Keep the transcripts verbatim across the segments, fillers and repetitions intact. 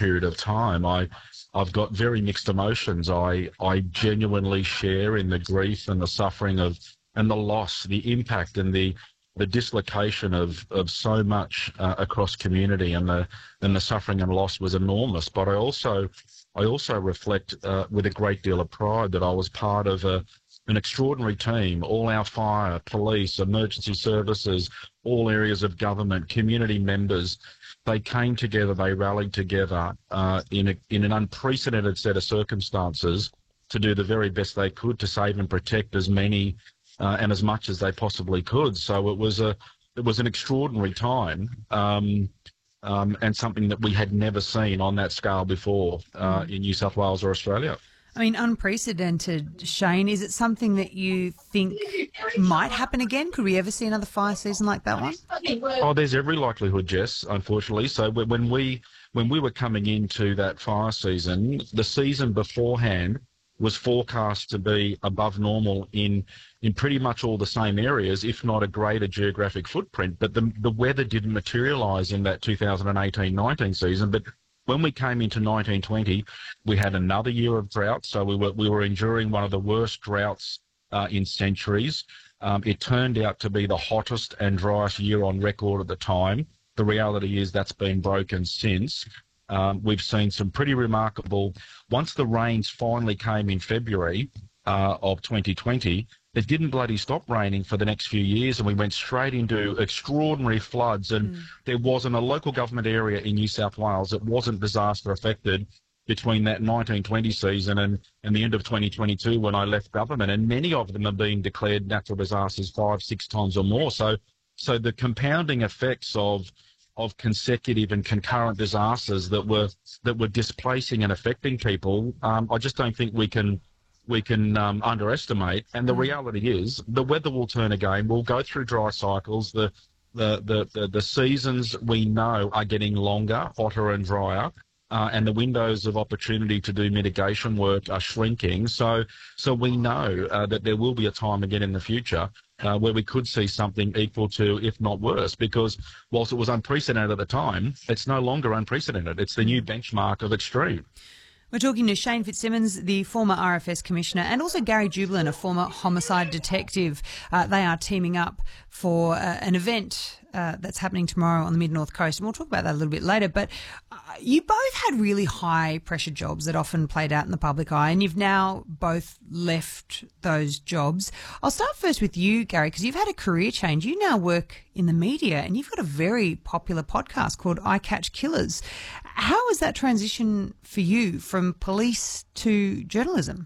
period of time. I, I've got very mixed emotions. I, I genuinely share in the grief and the suffering of, and the loss, the impact and the, the dislocation of, of so much uh, across community, and the, and the suffering and loss was enormous. But I also, I also reflect uh, with a great deal of pride that I was part of a, an extraordinary team. All our fire, police, emergency services, all areas of government, community members, they came together, they rallied together uh, in, a, in an unprecedented set of circumstances to do the very best they could to save and protect as many uh, and as much as they possibly could. So it was a it was an extraordinary time, um, um, and something that we had never seen on that scale before uh, in New South Wales or Australia. I mean, unprecedented, Shane. Is it something that you think might happen again? Could we ever see another fire season like that one? Oh, there's every likelihood, Jess, unfortunately. So when we when we were coming into that fire season, the season beforehand was forecast to be above normal in in pretty much all the same areas, if not a greater geographic footprint. But the, the weather didn't materialise in that two thousand eighteen nineteen season. But when we came into nineteen twenty, we had another year of drought, so we were we were enduring one of the worst droughts uh, in centuries. Um, it turned out to be the hottest and driest year on record at the time. The reality is that's been broken since. Um, we've seen some pretty remarkable. Once the rains finally came in February uh, of twenty twenty, it didn't bloody stop raining for the next few years, and we went straight into extraordinary floods. And mm. there wasn't a local government area in New South Wales that wasn't disaster affected between that nineteen twenty season and, and the end of twenty twenty-two when I left government. And many of them have been declared natural disasters five, six times or more. So, so the compounding effects of of consecutive and concurrent disasters that were that were displacing and affecting people, um, I just don't think we can. we can um, underestimate. And the reality is the weather will turn again. We'll go through dry cycles. The, the, the, the, the seasons we know are getting longer, hotter and drier, uh, and the windows of opportunity to do mitigation work are shrinking. So, so we know uh, that there will be a time again in the future uh, where we could see something equal to, if not worse, because whilst it was unprecedented at the time, it's no longer unprecedented. It's the new benchmark of extreme. We're talking to Shane Fitzsimmons, the former R F S Commissioner, and also Gary Jubelin, a former homicide detective. Uh, they are teaming up for uh, an event uh, that's happening tomorrow on the Mid-North Coast, and we'll talk about that a little bit later. But uh, you both had really high-pressure jobs that often played out in the public eye, and you've now both left those jobs. I'll start first with you, Gary, because you've had a career change. You now work in the media, and you've got a very popular podcast called I Catch Killers. How was that transition for you from police to journalism?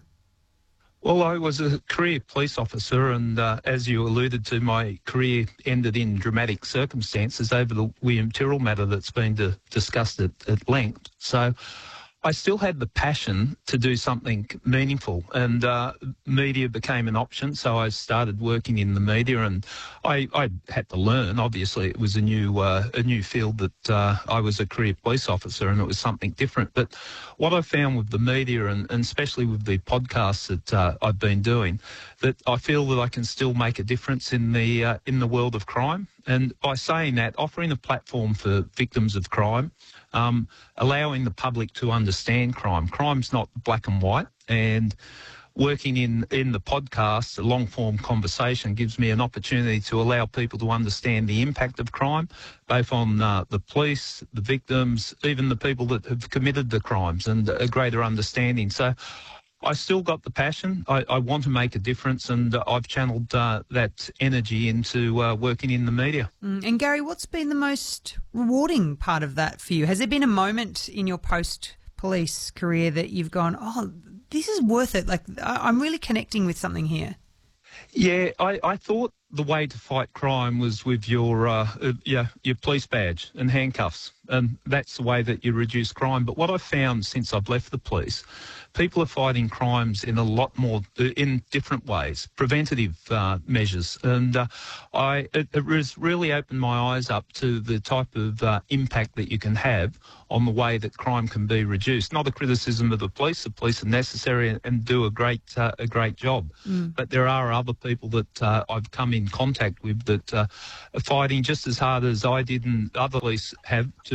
Well, I was a career police officer, and uh, as you alluded to, my career ended in dramatic circumstances over the William Tyrrell matter that's been to, discussed at, at length. So I still had the passion to do something meaningful, and uh, media became an option. So I started working in the media, and I, I had to learn. Obviously, it was a new uh, a new field that uh, I was a career police officer, and it was something different. But what I found with the media, and, and especially with the podcasts that uh, I've been doing, that I feel that I can still make a difference in the uh, in the world of crime. And by saying that, offering a platform for victims of crime, um, allowing the public to understand crime. Crime's not black and white, and working in, in the podcast, a long-form conversation, gives me an opportunity to allow people to understand the impact of crime, both on uh, the police, the victims, even the people that have committed the crimes, and a greater understanding. So I still got the passion. I, I want to make a difference, and uh, I've channeled uh, that energy into uh, working in the media. Mm. And Gary, what's been the most rewarding part of that for you? Has there been a moment in your post-police career that you've gone, oh, this is worth it, like I, I'm really connecting with something here? Yeah, I, I thought the way to fight crime was with your uh, uh, yeah, your police badge and handcuffs, and that's the way that you reduce crime. But what I've found since I've left the police, people are fighting crimes in a lot more, in different ways, preventative uh, measures. And uh, I, it, it has really opened my eyes up to the type of uh, impact that you can have on the way that crime can be reduced. Not a criticism of the police. The police are necessary and, and do a great uh, a great job. Mm. But there are other people that uh, I've come in contact with that uh, are fighting just as hard as I did and other police have to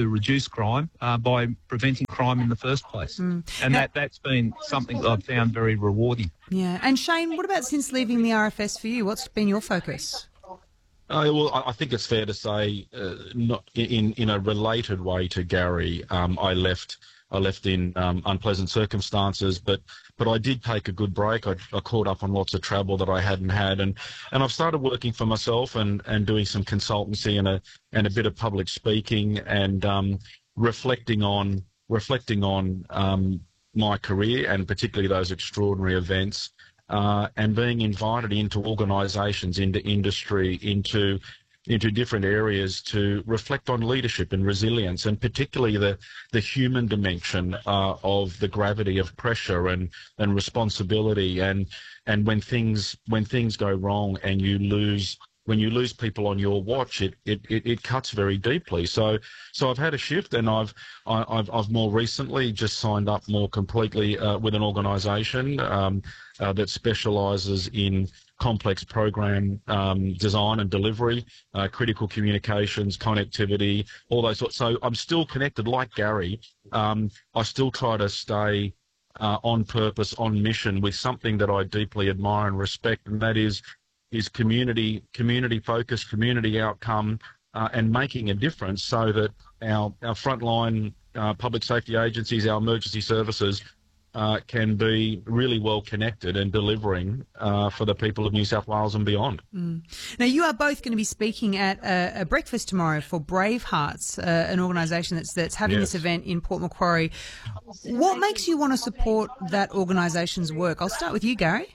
to reduce crime uh, by preventing crime in the first place. Mm. And that, that's been something that I've found very rewarding. Yeah. And Shane, what about since leaving the R F S for you? What's been your focus? Uh, well, I think it's fair to say, uh, not in in a related way to Gary, um, I left I left in um, unpleasant circumstances, but but I did take a good break. I, I caught up on lots of travel that I hadn't had, and, and I've started working for myself and, and doing some consultancy and a and a bit of public speaking and um, reflecting on reflecting on um, my career and particularly those extraordinary events. Uh, and being invited into organisations, into industry, into into different areas to reflect on leadership and resilience, and particularly the the human dimension uh, of the gravity of pressure and and responsibility, and and when things when things go wrong and you lose. When you lose people on your watch, it, it, it, it cuts very deeply. So so I've had a shift, and I've I, I've I've more recently just signed up more completely uh, with an organisation um, uh, that specialises in complex program um, design and delivery, uh, critical communications, connectivity, all those sorts. So I'm still connected, like Gary. Um, I still try to stay uh, on purpose, on mission with something that I deeply admire and respect, and that is. is community community focus, community outcome, uh, and making a difference so that our, our frontline uh, public safety agencies, our emergency services uh, can be really well connected and delivering uh, for the people of New South Wales and beyond. Mm. Now, you are both going to be speaking at a, a breakfast tomorrow for Bravehearts, uh, an organisation that's, that's having yes. this event in Port Macquarie. What makes you want to support that organisation's work? I'll start with you, Gary.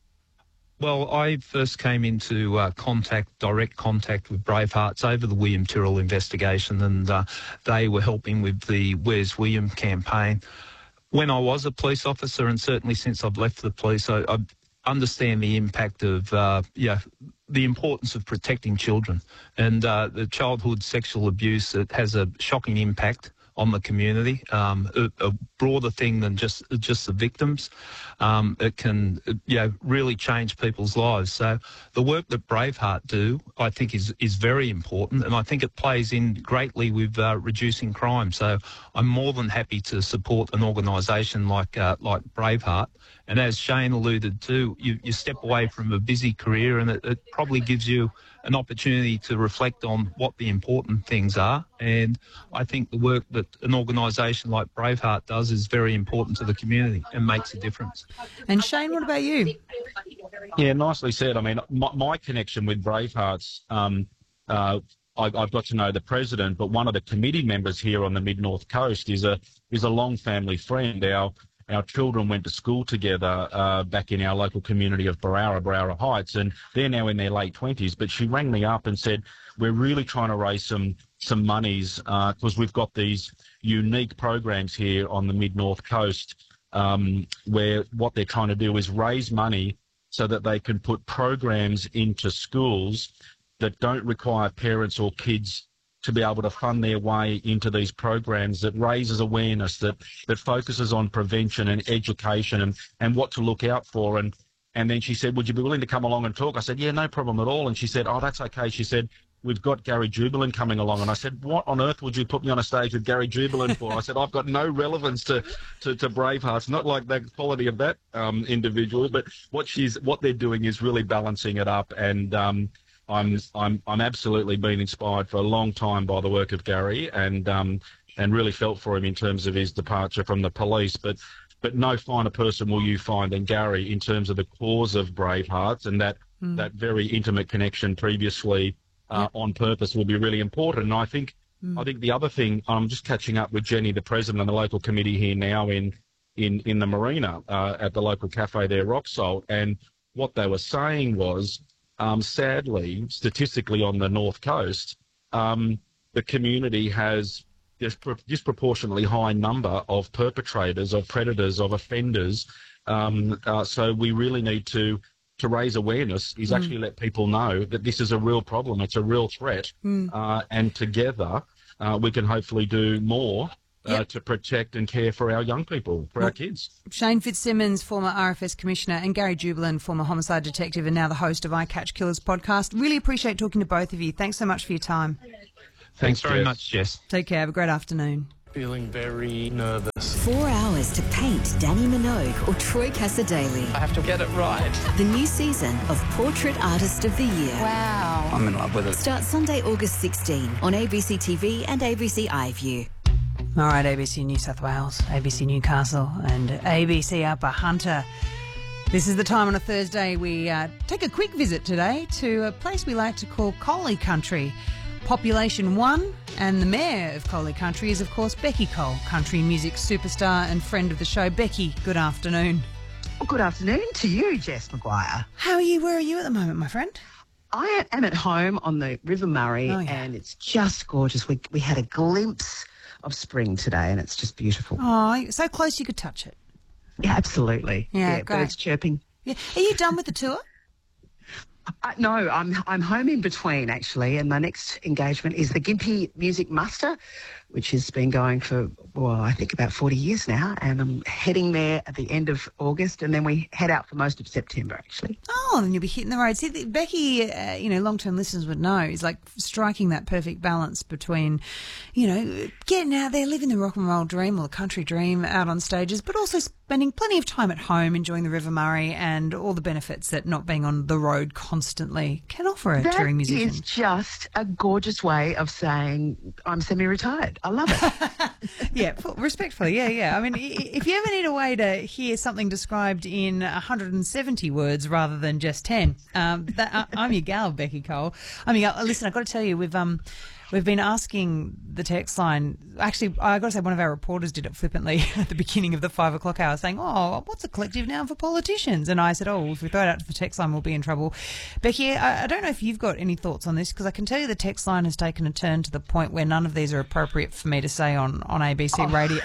Well, I first came into uh, contact, direct contact with Bravehearts over the William Tyrrell investigation, and uh, they were helping with the Where's William campaign. When I was a police officer, and certainly since I've left the police, I, I understand the impact of, uh, yeah, the importance of protecting children. And uh, the childhood sexual abuse, it has a shocking impact on the community, um, a, a broader thing than just just the victims. Um, it can, you know, really change people's lives. So the work that Braveheart do, I think, is is very important, and I think it plays in greatly with uh, reducing crime. So I'm more than happy to support an organisation like uh, like Braveheart. And as Shane alluded to, you, you step away from a busy career, and it, it probably gives you an opportunity to reflect on what the important things are. And I think the work that an organisation like Braveheart does is very important to the community and makes a difference. And Shane, what about you? Yeah, nicely said. I mean, my, my connection with Bravehearts, um, uh, I, I've got to know the president, but one of the committee members here on the Mid-North Coast is a is a long family friend. Our Our children went to school together uh, back in our local community of Barara, Barara Heights, and they're now in their late twenties. But she rang me up and said, we're really trying to raise some some monies because uh, we've got these unique programs here on the Mid-North Coast um, where what they're trying to do is raise money so that they can put programs into schools that don't require parents or kids to be able to fund their way into these programs that raises awareness, that, that focuses on prevention and education and, and what to look out for. And, and then she said, would you be willing to come along and talk? I said, yeah, no problem at all. And she said, oh, that's okay. She said, we've got Gary Jubelin coming along. And I said, what on earth would you put me on a stage with Gary Jubelin for? I said, I've got no relevance to, to, to Bravehearts, not like the quality of that um, individual, but what she's what they're doing is really balancing it up. And um, I'm I'm I'm absolutely been inspired for a long time by the work of Gary, and um and really felt for him in terms of his departure from the police. But but no finer person will you find than Gary in terms of the cause of Bravehearts, and that mm. that very intimate connection previously uh, yeah. on purpose will be really important. And I think mm. I think the other thing, I'm just catching up with Jenny, the president of the local committee here now in in in the marina uh, at the local cafe there, Rock Salt, and what they were saying was, Um, sadly, statistically on the North Coast, um, the community has a disproportionately high number of perpetrators, of predators, of offenders. Um, uh, so we really need to, to raise awareness, is mm. actually let people know that this is a real problem, it's a real threat, mm. uh, and together uh, we can hopefully do more Uh, yep. to protect and care for our young people, for well, our kids. Shane Fitzsimmons, former R F S Commissioner, and Gary Jubelin, former homicide detective and now the host of I Catch Killers podcast. Really appreciate talking to both of you. Thanks so much for your time. Thanks, Thanks, very Jess. much, Jess. Take care. Have a great afternoon. Feeling very nervous. Four hours to paint Danny Minogue or Troy Cassadaly. I have to get it right. The new season of Portrait Artist of the Year. Wow. I'm in love with it. Starts Sunday, August sixteenth on A B C T V and A B C iView. All right, A B C New South Wales, A B C Newcastle and A B C Upper Hunter. This is the time on a Thursday we uh, take a quick visit today to a place we like to call Collie Country. Population one, and the mayor of Collie Country is, of course, Beccy Cole, country music superstar and friend of the show. Beccy, good afternoon. Well, good afternoon to you, Jess McGuire. How are you? Where are you at the moment, my friend? I am at home on the River Murray, Oh, yeah. and it's just gorgeous. We we had a glimpse of spring today, and it's just beautiful. Oh, so close you could touch it. Yeah, absolutely. Yeah, great. birds chirping. Yeah. Are you done with the tour? Uh, no, I'm I'm home in between actually, and my next engagement is the Gympie Music Muster, which has been going for well, I think about forty years now, and I'm heading there at the end of August, and then we head out for most of September actually. Oh, then you'll be hitting the road. See, the- Beccy, uh, you know, long-term listeners would know, is like striking that perfect balance between, you know, getting out there, living the rock and roll dream or the country dream out on stages, but also spending plenty of time at home enjoying the River Murray and all the benefits that not being on the road constantly can offer a touring That musician. is just a gorgeous way of saying I'm semi-retired. I love it. Yeah, well, respectfully, yeah, yeah. I mean, i- if you ever need a way to hear something described in one hundred seventy words rather than just ten, um, that, I, I'm your gal, Beccy Cole. I'm your gal. Listen, I've got to tell you, we've um, we've been asking the text line. Actually, I got to say, one of our reporters did it flippantly at the beginning of the five o'clock hour, saying, "Oh, what's a collective noun for politicians?" And I said, "Oh, if we throw it out to the text line, we'll be in trouble." Beccy, I, I don't know if you've got any thoughts on this, because I can tell you the text line has taken a turn to the point where none of these are appropriate for me to say on on A B C Radio.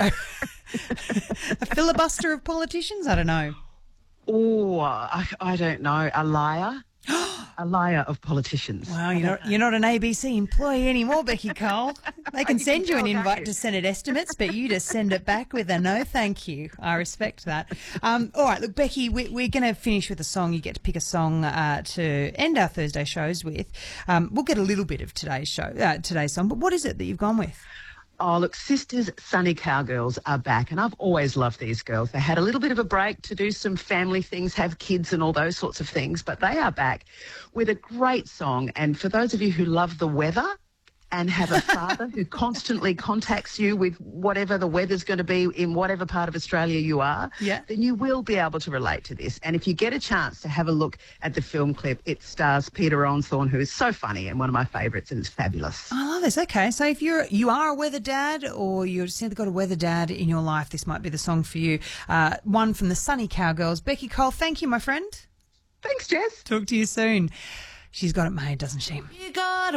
A filibuster of politicians? I don't know. Oh, I, I don't know. A liar. A liar of politicians. Wow, you're not, you're not an A B C employee anymore, Beccy Cole. They can You send can you an tell, invite can't to you? Senate estimates, but you just send it back with a no thank you. I respect that. Um, all right, look, Beccy, we, we're going to finish with a song. You get to pick a song uh, to end our Thursday shows with. Um, we'll get a little bit of today's show, uh, today's song, but what is it that you've gone with? Oh, look, Sisters Sunny Cowgirls are back, and I've always loved these girls. They had a little bit of a break to do some family things, have kids and all those sorts of things, but they are back with a great song. And for those of you who love the weather and have a father who constantly contacts you with whatever the weather's going to be in whatever part of Australia you are, Yeah. then you will be able to relate to this. And if you get a chance to have a look at the film clip, it stars Peter Onsthorne, who is so funny and one of my favourites, and it's fabulous. I love this. Okay, so if you're you are a weather dad, or you've simply got a weather dad in your life, this might be the song for you. Uh, one from the Sunny Cowgirls. Beccy Cole, thank you, my friend. Thanks, Jess. Talk to you soon. She's got it made, doesn't she? You got